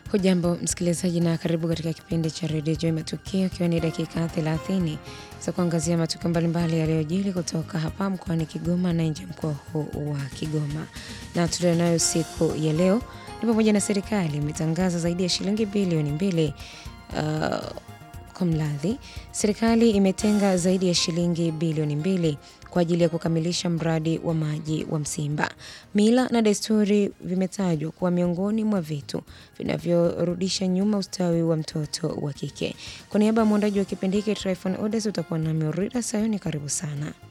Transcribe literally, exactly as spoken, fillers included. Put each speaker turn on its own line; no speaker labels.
Hujambo msikilizaji na karibu katika kipindi cha Radio Joy Matukio, ikiwa ni dakika thelathini za kuangazia matukio mbalimbali yaliyojiri kutoka hapa mkoani Kigoma na nje ya mkoa huu wa Kigoma. Na tulionayo siku ya leo ni pamoja na serikali imetangaza zaidi ya shilingi bilioni mbili uh, kumladhi. Serikali imetenga zaidi ya shilingi bilioni mbili kwa ajili ya kukamilisha mradi wa maji wa Msimba. Mila na desturi vimetajwa kuwa miongoni mwa vitu vinavyorudisha nyuma ustawi wa mtoto wa kike. Kwa niaba ya mwandaji wa kipindi hiki Tryphon Odes, utakuwa na Miorida Sayoni, karibu sana.